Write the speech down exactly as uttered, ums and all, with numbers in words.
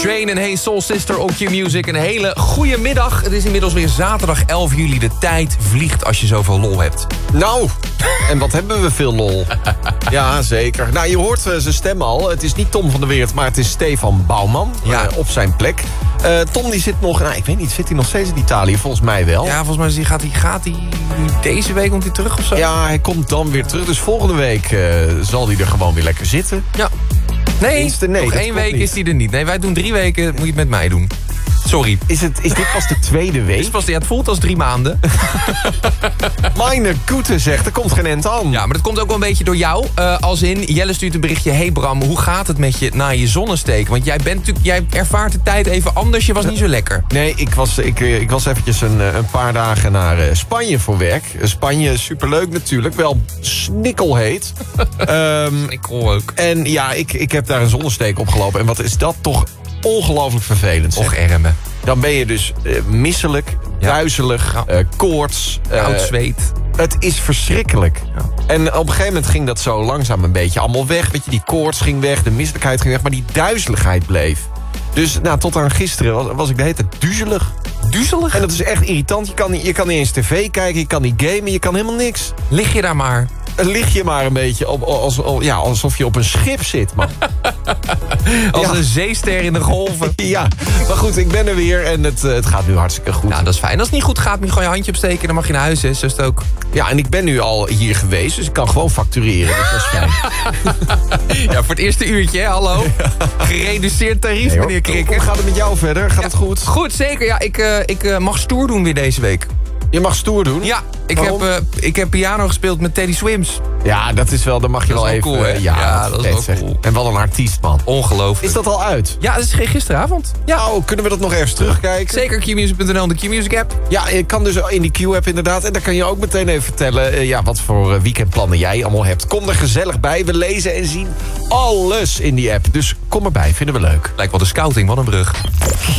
Train en Hey Soul Sister op Q-Music. Een hele goede middag. Het is inmiddels weer zaterdag elf juli. De tijd vliegt als je zoveel lol hebt. Nou, en wat hebben we veel lol. Ja, zeker. Nou, je hoort uh, zijn stem al. Het is niet Tom van der Weert, maar het is Stefan Bouwman. Ja. Uh, op zijn plek. Uh, Tom die zit nog, nou, ik weet niet, zit hij nog steeds in Italië? Volgens mij wel. Ja, volgens mij gaat hij, gaat hij deze week komt hij terug of zo? Ja, hij komt dan weer terug. Dus volgende week uh, zal hij er gewoon weer lekker zitten. Ja. Nee, Inste, nee nog één week niet. Is hij er niet. Nee, wij doen drie weken, moet je het met mij doen. Sorry. Is, het, is dit pas de tweede week? Is pas, ja, het voelt als drie maanden. Meine Goete zegt, er komt geen end aan. Ja, maar dat komt ook wel een beetje door jou. Uh, als in, Jelle stuurt een berichtje. Hey Bram, hoe gaat het met je na je zonnesteek? Want jij bent natuurlijk, jij ervaart de tijd even anders. Je was niet zo lekker. Nee, ik was, ik, ik was eventjes een, een paar dagen naar Spanje voor werk. Spanje, superleuk natuurlijk. Wel snikkelheet. um, ik hoor ook. En ja, ik, ik heb daar een zonnesteek opgelopen. En wat is dat toch ongelooflijk vervelend. Och, erme. Dan ben je dus uh, misselijk, ja. duizelig, ja. uh, koorts. Uh, Oud zweet. Het is verschrikkelijk. Ja. En op een gegeven moment ging dat zo langzaam een beetje allemaal weg. Weet je, die koorts ging weg, de misselijkheid ging weg, maar die duizeligheid bleef. Dus nou, tot aan gisteren was, was ik de hele tijd duizelig. Duizelig? En dat is echt irritant. Je kan, je kan niet eens tv kijken, je kan niet gamen, je kan helemaal niks. Lig je daar maar. Lig je maar een beetje op, als, als, ja, alsof je op een schip zit, man. Als ja. een zeester in de golven. Ja, maar goed, ik ben er weer en het, het gaat nu hartstikke goed. Nou, dat is fijn. Als het niet goed gaat, moet je gewoon je handje opsteken... dan mag je naar huis, hè. Zo is het ook. Ja, en ik ben nu al hier geweest, dus ik kan gewoon factureren. Dus dat is fijn. Ja, voor het eerste uurtje, hè, hallo. Gereduceerd tarief, Nee, meneer Krikker. Hoe gaat het met jou verder? Gaat ja, het goed? Goed, zeker. Ja, ik, uh, ik uh, mag stoer doen weer deze week. Je mag stoer doen? Ja, ik heb, uh, ik heb piano gespeeld met Teddy Swims. Ja, dat is wel, dan mag je dat wel is even... Cool, uh, ja, ja, dat is wel cool. En wat een artiest, man. Ongelooflijk. Is dat al uit? Ja, dat is gisteravond. Ja. Oh, kunnen we dat nog ergens terugkijken? Zeker, Q music punt n l, de Q-Music app. Ja, je kan dus in die Q-app inderdaad. En dan kan je ook meteen even vertellen... Uh, ja, wat voor uh, weekendplannen jij allemaal hebt. Kom er gezellig bij. We lezen en zien alles in die app. Dus kom erbij, vinden we leuk. Lijkt wel de scouting, wat een brug.